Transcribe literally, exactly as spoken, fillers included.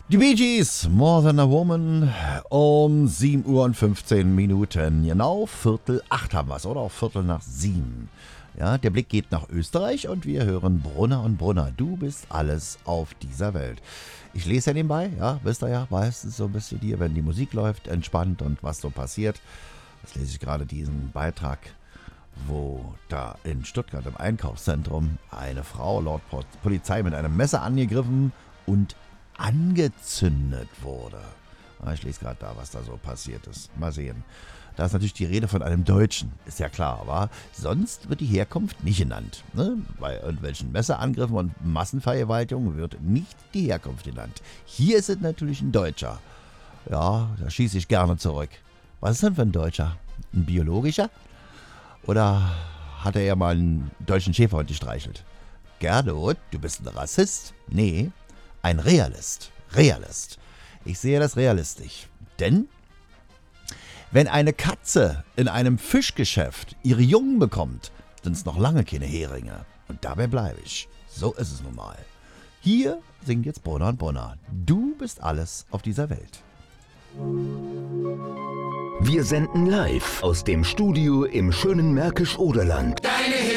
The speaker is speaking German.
Die Bee Gees, More Than a Woman, um sieben Uhr und fünfzehn Minuten. Genau, Viertel acht haben wir es, oder auch Viertel nach sieben. Ja, der Blick geht nach Österreich und wir hören Brunner und Brunner. Du bist alles auf dieser Welt. Ich lese ja nebenbei, ja, wisst ihr ja, meistens so ein bisschen hier, wenn die Musik läuft, entspannt und was so passiert. Jetzt lese ich gerade diesen Beitrag, wo da in Stuttgart im Einkaufszentrum eine Frau laut Polizei mit einem Messer angegriffen und angezündet wurde. Ich lese gerade da, was da so passiert ist. Mal sehen. Da ist natürlich die Rede von einem Deutschen, ist ja klar, aber sonst wird die Herkunft nicht genannt. Ne? Bei irgendwelchen Messerangriffen und Massenvergewaltigungen wird nicht die Herkunft genannt. Hier ist es natürlich ein Deutscher. Ja, da schieße ich gerne zurück. Was ist denn für ein Deutscher? Ein biologischer? Oder hat er ja mal einen deutschen Schäferhund gestreichelt? Gernot, du bist ein Rassist? Nee, ein Realist. Realist. Ich sehe das realistisch. Denn wenn eine Katze in einem Fischgeschäft ihre Jungen bekommt, sind es noch lange keine Heringe. Und dabei bleibe ich. So ist es nun mal. Hier singt jetzt Brunner und Brunner. Du bist alles auf dieser Welt. Wir senden live aus dem Studio im schönen Märkisch-Oderland. Deine